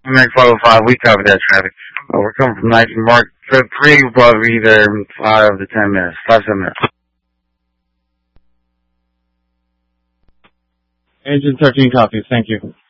American 505, we covered that traffic. We're coming from 19 Mark. Trip 3 will probably be there in 5 to 10 minutes. 5 to 7 minutes. Engine 13 copies. Thank you.